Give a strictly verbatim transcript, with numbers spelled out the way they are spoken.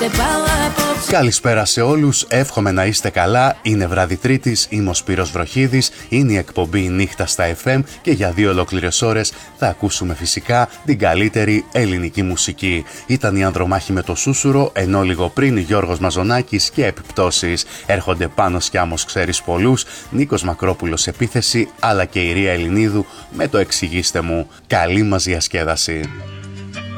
Καλησπέρα σε όλους, εύχομαι να είστε καλά. Είναι βράδυ Τρίτης, είμαι ο Σπύρος Βροχίδης, είναι η εκπομπή Νύχτα στα εφ εμ και για δύο ολόκληρες ώρες θα ακούσουμε φυσικά την καλύτερη ελληνική μουσική. Ήταν η Ανδρομάχη με το Σούσουρο, ενώ λίγο πριν Γιώργος Μαζονάκης και Επιπτώσεις. Έρχονται πάνω Σκιάμος ξέρεις πολλούς, Νίκος Μακρόπουλος Επίθεση, αλλά και η Ρία Ελληνίδου με το Εξηγήστε μου. Καλή μας διασκέδαση.